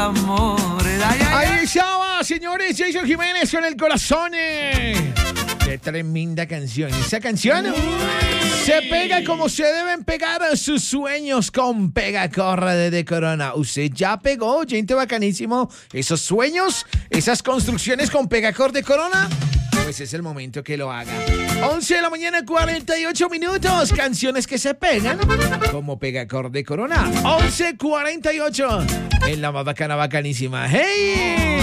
amores. Ay, ay, ay. Ahí estaba, señores, Jason Jiménez con El Corazón. Qué tremenda canción. Esa canción se pega como se deben pegar sus sueños con Pegacorre de Corona. Usted ya pegó, gente bacanísimo, esos sueños, esas construcciones con Pegacorre de Corona. Pues es el momento que lo haga. 11 de la mañana, 48 minutos. Canciones que se pegan como Pegacorre de Corona. 11:48 en la más bacana, bacanísima. ¡Hey!